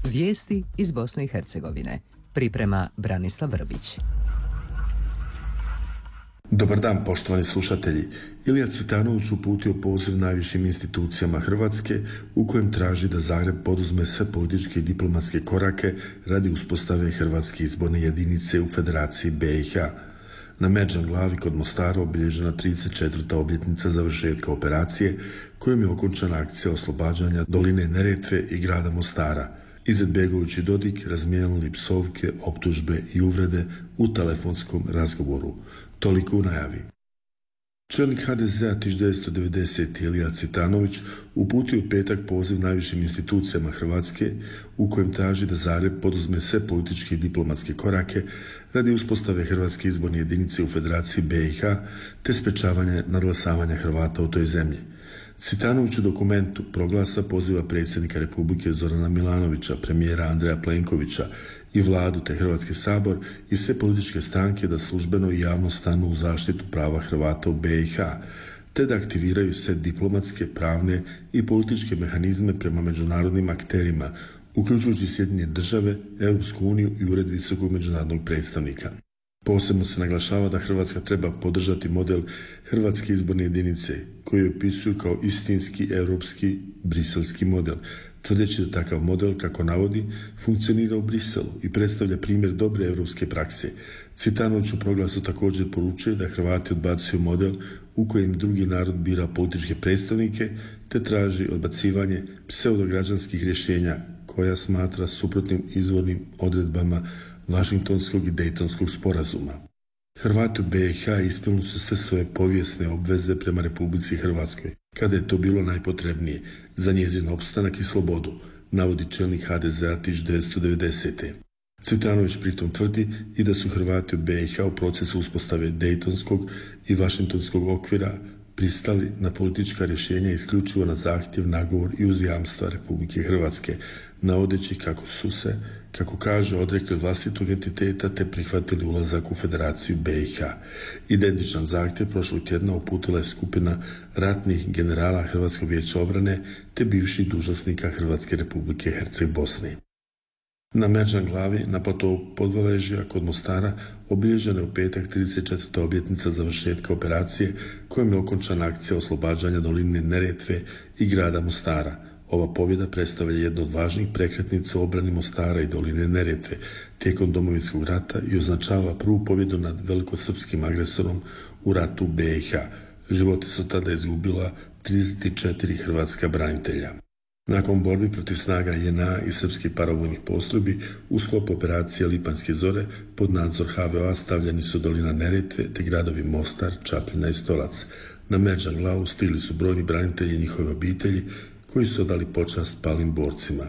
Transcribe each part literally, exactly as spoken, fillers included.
Vijesti iz Bosne i Hercegovine. Priprema Branislav Vrbić. Dobar dan, poštovani slušatelji. Ilija Cvitanović uputio poziv najvišim institucijama Hrvatske u kojem traži da Zagreb poduzme sve političke i diplomatske korake radi uspostave Hrvatske izborne jedinice u Federaciji B i H. Na Međan glavi kod Mostara obilježena trideset četvrta obljetnica završetka operacije kojom je okončana akcija oslobađanja doline Neretve i grada Mostara. Izetbegović i Dodik razmijenili psovke, optužbe i uvrede u telefonskom razgovoru. Toliko u najavi. Čelnik H D Z-a tisuću devetsto devedesete. Ilija Cvitanović uputio u petak poziv najvišim institucijama Hrvatske u kojem traži da Zagreb poduzme sve političke i diplomatske korake radi uspostave Hrvatske izborne jedinice u Federaciji B i H te sprečavanje nadglasavanja Hrvata u toj zemlji. Cvitanović u dokumentu proglasa poziva predsjednika Republike Zorana Milanovića, premijera Andreja Plenkovića i vladu te Hrvatski sabor i sve političke stranke da službeno i javno stanu u zaštitu prava Hrvata u B i H, te da aktiviraju sve diplomatske, pravne i političke mehanizme prema međunarodnim akterima, uključujući Sjedinjene države, Europsku uniju i Ured visokog međunarodnog predstavnika. Posebno se naglašava da Hrvatska treba podržati model Hrvatske izborne jedinice, koji opisuju kao istinski europski briselski model, tvrdeći da takav model, kako navodi, funkcionira u Briselu i predstavlja primjer dobre europske prakse. Cvitanović u proglasu također poručuje da Hrvati odbacuju model u kojem drugi narod bira političke predstavnike, te traži odbacivanje pseudograđanskih rješenja koja smatra suprotnim izvornim odredbama Vašingtonskog i Dejtonskog sporazuma. Hrvati u B i H ispunili su sve svoje povijesne obveze prema Republici Hrvatskoj, kada je to bilo najpotrebnije za njezin opstanak i slobodu, navodi čelnik H D Z-a tisuću devetsto devedesete. Cvitanović pritom tvrdi i da su Hrvati u B i H u procesu uspostave Dejtonskog i Vašingtonskog okvira pristali na politička rješenja isključivo na zahtjev, nagovor i uz jamstva Republike Hrvatske, navodeći kako su se, kako kaže, odrekli od vlastitog entiteta te prihvatili ulazak u Federaciju B i H. Identičan zahtjev prošlog tjedna uputila je skupina ratnih generala Hrvatskog vijeća obrane te bivših dužnosnika Hrvatske Republike Herceg Bosne. Na Međan glavi, na platovu Podvaležja kod Mostara, obilježena je u petak trideset četvrta obljetnica završetka operacije kojom je okončana akcija oslobađanja doline Neretve i grada Mostara. Ova pobjeda predstavlja jednu od važnih prekretnica u obrani Mostara i doline Neretve tijekom Domovinskog rata i označava prvu pobjedu nad velikosrpskim agresorom u ratu u B i H. Živote su tada izgubila trideset četiri hrvatska branitelja. Nakon borbi protiv snaga J N A i srpskih paravojnih postrojbi, u sklopu operacije Lipanjske zore pod nadzor H V O-a stavljeni su dolina Neretve te gradovi Mostar, Čapljina i Stolac. Na Međan glavu stigli su brojni branitelji i njihove obitelji koji su odali počast palim borcima.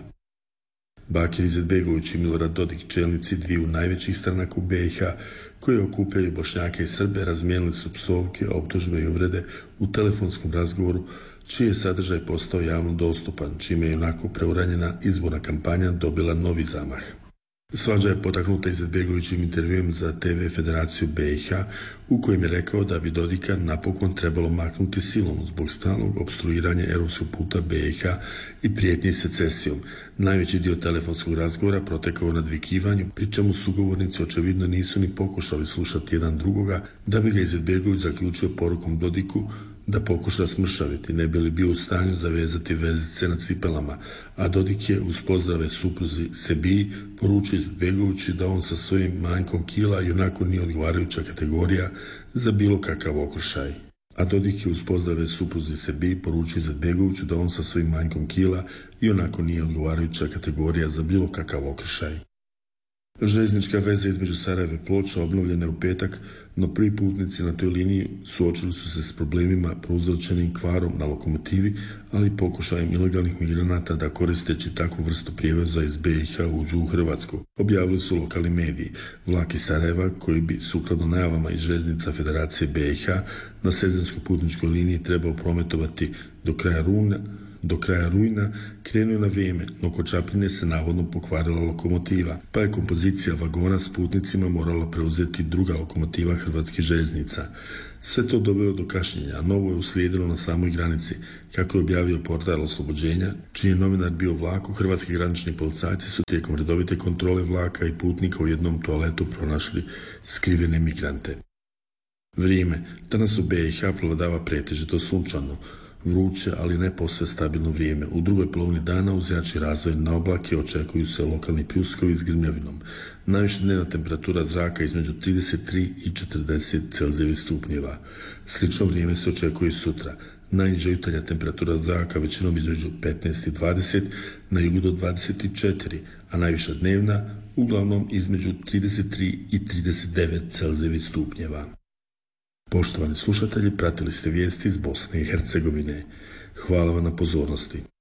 Bakir Izetbegović i Milorad Dodik, čelnici dviju najvećih stranaka u B i H, koji okupljaju Bošnjake i Srbe, razmijenili su psovke, optužbe i uvrede u telefonskom razgovoru, čiji je sadržaj postao javno dostupan, čime je onako preuranjena izborna kampanja dobila novi zamah. Svađa je potaknuta Izetbegovićim intervjujem za T V Federaciju B i H, u kojem je rekao da bi Dodika napokon trebalo maknuti silom zbog stalnog opstruiranja europskog puta B i H i prijetnji secesijom. Najveći dio telefonskog razgovora protekao na nadvikivanju, pri čemu sugovornici očevidno nisu ni pokušali slušati jedan drugoga, da bi ga Izetbegović zaključio porukom Dodiku da pokuša smršaviti, ne bi li bio u stanju zavezati vezice na cipelama, a Dodik je uz pozdrave supruzi Sebiji poručio Izetbegoviću da on sa svojim manjkom kila i onako nije odgovarajuća kategorija za bilo kakav okršaj. A Dodik je uz pozdrave supruzi Sebiji poručio Izetbegoviću da on sa svojim manjkom kila i onako nije odgovarajuća kategorija za bilo kakav okršaj. Željeznička veza između Sarajeva i Ploča obnovljena je u petak, no prvi putnici na toj liniji suočili su se s problemima prouzročenim kvarom na lokomotivi, ali i pokušajem ilegalnih migranata da koristeći takvu vrstu prijevoza iz B i H uđu u Hrvatsku. Objavili su lokalni mediji. Vlak iz Sarajeva, koji bi sukladno najavama iz željeznica Federacije B i H na sezonskoj putničkoj liniji trebao prometovati do kraja rujna, Do kraja rujna krenuo je na vrijeme, no kod Čapljine se navodno pokvarila lokomotiva, pa je kompozicija vagona s putnicima morala preuzeti druga lokomotiva Hrvatskih željeznica. Sve to dovelo do kašnjenja, a novo je uslijedilo na samoj granici. Kako je objavio portal Oslobođenja, čiji je novinar bio u vlaku, hrvatski granični policajci su tijekom redovite kontrole vlaka i putnika u jednom toaletu pronašli skrivene migrante. Vrijeme. Danas u B i H prevladava pretežito sunčano, vruće, ali ne posve stabilno vrijeme. U drugoj polovini dana uz jači razvoj na oblake očekuju se lokalni pljuskovi s grmljavinom. Najviša dnevna temperatura zraka između trideset tri i četrdeset Celzijevih stupnjeva. Slično vrijeme se očekuje sutra. Najniža jutarnja temperatura zraka većinom između petnaest i dvadeset, na jugu do dvadeset četiri, a najviša dnevna uglavnom između trideset tri i trideset devet Celzijevih stupnjeva. Poštovani slušatelji, pratili ste vijesti iz Bosne i Hercegovine. Hvala vam na pozornosti.